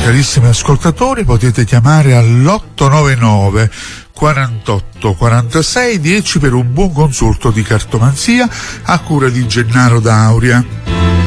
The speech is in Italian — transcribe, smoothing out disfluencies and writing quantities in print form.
carissimi ascoltatori, potete chiamare all'899 48 46 10 per un buon consulto di cartomanzia a cura di Gennaro D'Auria.